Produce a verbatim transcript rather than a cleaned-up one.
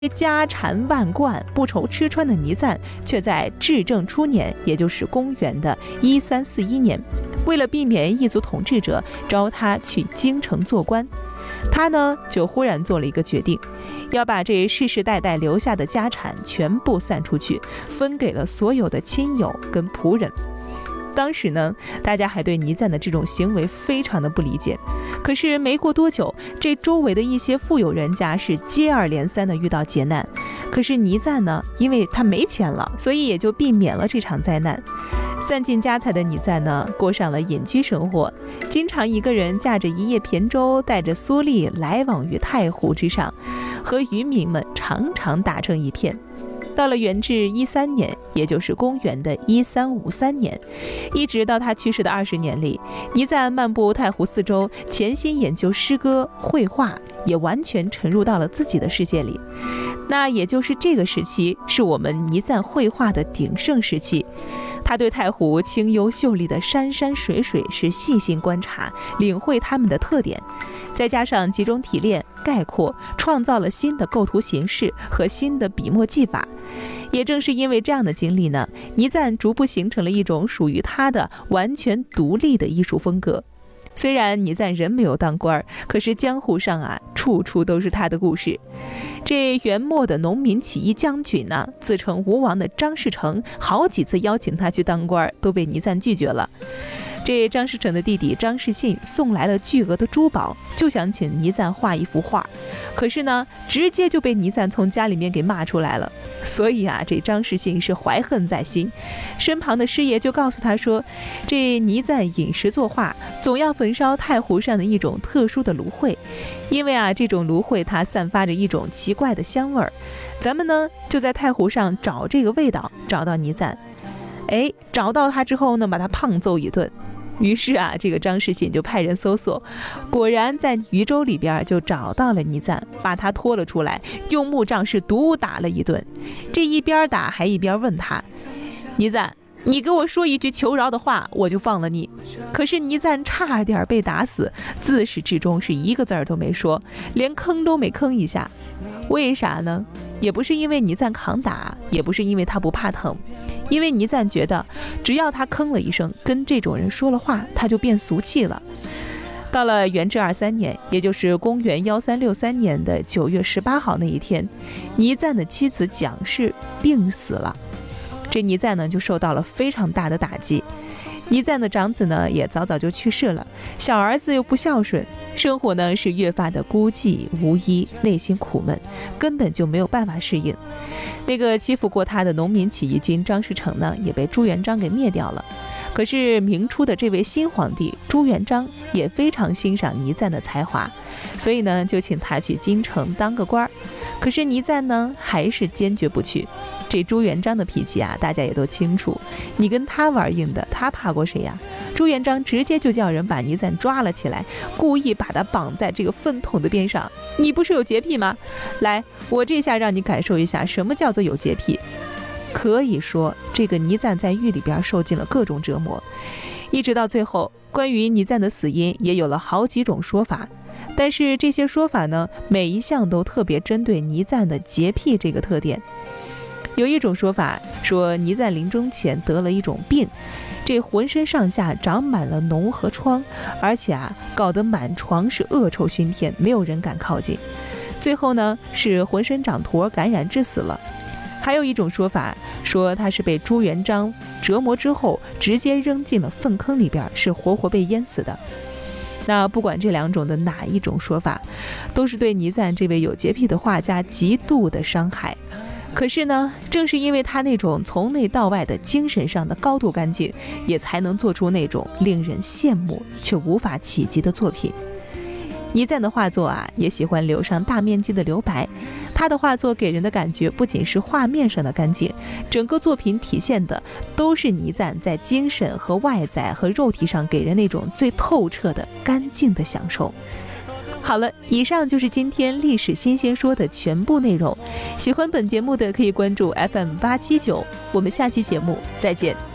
家产万贯、不愁吃穿的倪瓒，却在至正初年，也就是公元的一三四一年，为了避免异族统治者招他去京城做官，他呢就忽然做了一个决定，要把这世世代代留下的家产全部散出去，分给了所有的亲友跟仆人。当时呢，大家还对倪瓒的这种行为非常的不理解。可是没过多久，这周围的一些富有人家是接二连三的遇到劫难。可是倪瓒呢，因为他没钱了，所以也就避免了这场灾难。散尽家财的倪瓒呢，过上了隐居生活，经常一个人驾着一叶扁舟，带着苏丽来往于太湖之上，和渔民们常常打成一片。到了元至一三年，也就是公元的一三五三年，一直到他去世的二十年里，倪瓒漫步太湖四周，潜心研究诗歌、绘画，也完全沉入到了自己的世界里。那也就是这个时期，是我们倪瓒绘画的鼎盛时期。他对太湖清幽秀丽的山山水水是细心观察，领会它们的特点，再加上集中提炼、概括，创造了新的构图形式和新的笔墨技法。也正是因为这样的经历呢，倪瓒逐步形成了一种属于他的完全独立的艺术风格。虽然倪瓒人没有当官，可是江湖上啊，处处都是他的故事。这元末的农民起义将军呢，自称吴王的张士诚，好几次邀请他去当官，都被倪瓒拒绝了。这张士诚的弟弟张士信送来了巨额的珠宝，就想请倪瓒画一幅画，可是呢，直接就被倪瓒从家里面给骂出来了。所以啊，这张士信是怀恨在心，身旁的师爷就告诉他说，这倪瓒饮食作画，总要焚烧太湖上的一种特殊的芦荟，因为啊，这种芦荟它散发着一种奇怪的香味儿。咱们呢，就在太湖上找这个味道，找到倪瓒。哎，找到他之后呢，把他胖揍一顿。于是啊，这个张士信就派人搜索，果然在渝州里边就找到了倪瓒，把他拖了出来，用木杖是毒打了一顿。这一边打还一边问他，倪瓒，你给我说一句求饶的话，我就放了你。可是倪瓒差点被打死，自始至终是一个字儿都没说，连吭都没吭一下。为啥呢？也不是因为倪瓒扛打，也不是因为他不怕疼，因为倪瓒觉得只要他吭了一声，跟这种人说了话，他就变俗气了。到了元至二三年，也就是公元一三六三年的九月十八号那一天，倪瓒的妻子蒋氏病死了。这倪瓒呢就受到了非常大的打击。倪瓒的长子呢也早早就去世了，小儿子又不孝顺，生活呢是越发的孤寂无依，内心苦闷，根本就没有办法适应。那个欺负过他的农民起义军张士诚呢也被朱元璋给灭掉了。可是明初的这位新皇帝朱元璋也非常欣赏倪瓒的才华，所以呢就请他去京城当个官。可是倪瓒呢还是坚决不去。这朱元璋的脾气啊，大家也都清楚，你跟他玩硬的，他怕过谁呀？朱元璋直接就叫人把倪瓒抓了起来，故意把他绑在这个粪桶的边上。你不是有洁癖吗？来，我这下让你感受一下什么叫做有洁癖。可以说，这个倪瓒在狱里边受尽了各种折磨，一直到最后，关于倪瓒的死因也有了好几种说法。但是这些说法呢，每一项都特别针对倪瓒的洁癖这个特点。有一种说法说，倪瓒临终前得了一种病，这浑身上下长满了脓和疮，而且啊，搞得满床是恶臭熏天，没有人敢靠近。最后呢，是浑身长坨感染致死了。还有一种说法说，他是被朱元璋折磨之后，直接扔进了粪坑里边，是活活被淹死的。那不管这两种的哪一种说法，都是对倪瓒这位有洁癖的画家极度的伤害。可是呢，正是因为他那种从内到外的精神上的高度干净，也才能做出那种令人羡慕却无法企及的作品。倪瓒的画作啊，也喜欢留上大面积的留白。他的画作给人的感觉不仅是画面上的干净，整个作品体现的都是倪瓒在精神和外在和肉体上给人那种最透彻的干净的享受。好了，以上就是今天历史新鲜说的全部内容。喜欢本节目的可以关注 F M 八七九，我们下期节目再见。